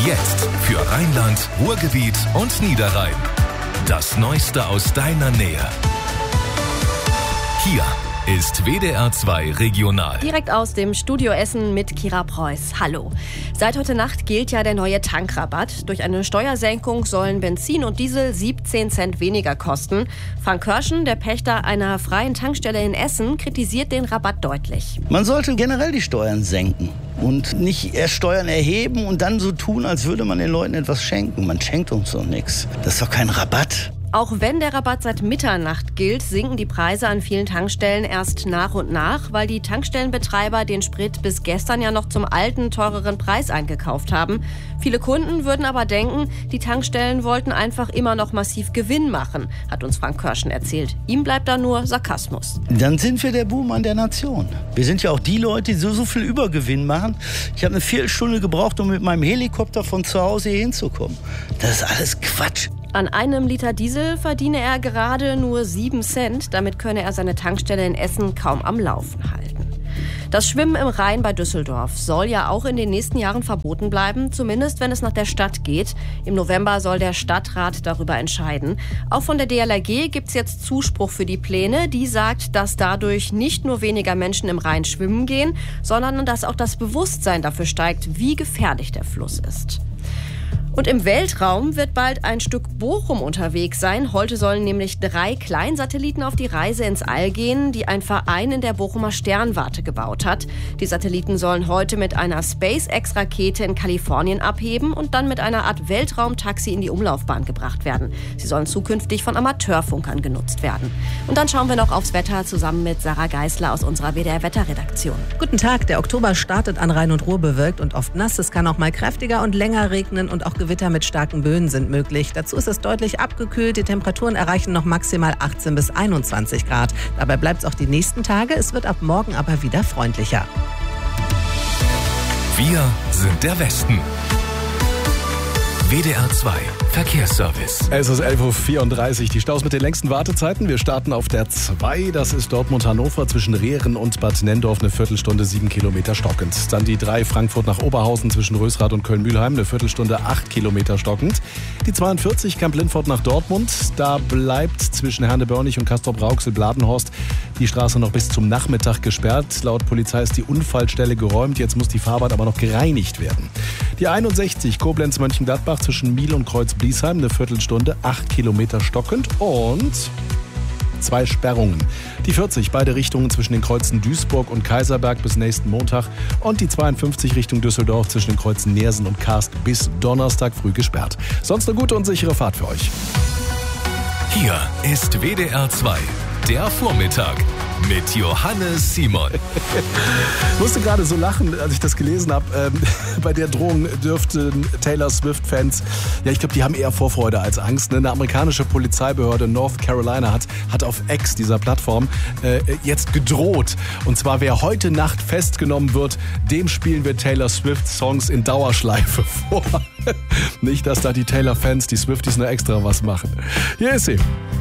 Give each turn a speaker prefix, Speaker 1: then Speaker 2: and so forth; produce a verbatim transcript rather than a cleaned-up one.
Speaker 1: Jetzt für Rheinland, Ruhrgebiet und Niederrhein. Das Neueste aus deiner Nähe. Hier ist W D R zwei Regional.
Speaker 2: Direkt aus dem Studio Essen mit Kira Preuß. Hallo. Seit heute Nacht gilt ja der neue Tankrabatt. Durch eine Steuersenkung sollen Benzin und Diesel siebzehn Cent weniger kosten. Frank Körschen, der Pächter einer freien Tankstelle in Essen, kritisiert den Rabatt deutlich.
Speaker 3: Man sollte generell die Steuern senken und nicht erst Steuern erheben und dann so tun, als würde man den Leuten etwas schenken. Man schenkt uns doch nichts. Das ist doch kein Rabatt.
Speaker 2: Auch wenn der Rabatt seit Mitternacht gilt, sinken die Preise an vielen Tankstellen erst nach und nach, weil die Tankstellenbetreiber den Sprit bis gestern ja noch zum alten, teureren Preis eingekauft haben. Viele Kunden würden aber denken, die Tankstellen wollten einfach immer noch massiv Gewinn machen, hat uns Frank Körschen erzählt. Ihm bleibt da nur Sarkasmus.
Speaker 3: Dann sind wir der Buhmann der Nation. Wir sind ja auch die Leute, die so, so viel Übergewinn machen. Ich habe eine Viertelstunde gebraucht, um mit meinem Helikopter von zu Hause hier hinzukommen. Das ist alles Quatsch.
Speaker 2: An einem Liter Diesel verdiene er gerade nur sieben Cent. Damit könne er seine Tankstelle in Essen kaum am Laufen halten. Das Schwimmen im Rhein bei Düsseldorf soll ja auch in den nächsten Jahren verboten bleiben, zumindest wenn es nach der Stadt geht. Im November soll der Stadtrat darüber entscheiden. Auch von der D L R G gibt es jetzt Zuspruch für die Pläne. Die sagt, dass dadurch nicht nur weniger Menschen im Rhein schwimmen gehen, sondern dass auch das Bewusstsein dafür steigt, wie gefährlich der Fluss ist. Und im Weltraum wird bald ein Stück Bochum unterwegs sein. Heute sollen nämlich drei Kleinsatelliten auf die Reise ins All gehen, die ein Verein in der Bochumer Sternwarte gebaut hat. Die Satelliten sollen heute mit einer SpaceX-Rakete in Kalifornien abheben und dann mit einer Art Weltraumtaxi in die Umlaufbahn gebracht werden. Sie sollen zukünftig von Amateurfunkern genutzt werden. Und dann schauen wir noch aufs Wetter zusammen mit Sarah Geisler aus unserer W D R-Wetterredaktion.
Speaker 4: Guten Tag, der Oktober startet an Rhein und Ruhr bewölkt und oft nass. Es kann auch mal kräftiger und länger regnen und auch Gewitter mit starken Böen sind möglich. Dazu ist es deutlich abgekühlt. Die Temperaturen erreichen noch maximal achtzehn bis einundzwanzig Grad. Dabei bleibt es auch die nächsten Tage. Es wird ab morgen aber wieder freundlicher.
Speaker 1: Wir sind der Westen. W D R zwei Verkehrsservice.
Speaker 5: Es ist elf Uhr vierunddreißig. Die Staus mit den längsten Wartezeiten. Wir starten auf der zwei. Das ist Dortmund-Hannover zwischen Rehren und Bad Nenndorf. Eine Viertelstunde, sieben Kilometer stockend. Dann die drei Frankfurt nach Oberhausen zwischen Rösrath und Köln-Mühlheim. Eine Viertelstunde, acht Kilometer stockend. Die zweiundvierzig Kamp-Lindfort nach Dortmund. Da bleibt zwischen Herne-Börnich und Castrop-Rauxel-Bladenhorst die Straße noch bis zum Nachmittag gesperrt. Laut Polizei ist die Unfallstelle geräumt. Jetzt muss die Fahrbahn aber noch gereinigt werden. Die einundsechzig Koblenz-Mönchengladbach zwischen Miel und Kreuz-Bliesheim, eine Viertelstunde, acht Kilometer stockend und zwei Sperrungen. Die vierzig, beide Richtungen zwischen den Kreuzen Duisburg und Kaiserberg bis nächsten Montag und die zweiundfünfzig Richtung Düsseldorf zwischen den Kreuzen Neersen und Karst bis Donnerstag früh gesperrt. Sonst eine gute und sichere Fahrt für euch.
Speaker 1: Hier ist W D R zwei, der Vormittag mit Johannes Simon.
Speaker 5: Ich musste gerade so lachen, als ich das gelesen habe. Ähm, bei der Drohung dürften Taylor Swift-Fans, ja, ich glaube, die haben eher Vorfreude als Angst. Ne? Eine amerikanische Polizeibehörde North Carolina hat, hat auf X, dieser Plattform, äh, jetzt gedroht. Und zwar, wer heute Nacht festgenommen wird, dem spielen wir Taylor Swift-Songs in Dauerschleife vor. Nicht, dass da die Taylor-Fans, die Swifties, nur extra was machen. Hier ist sie.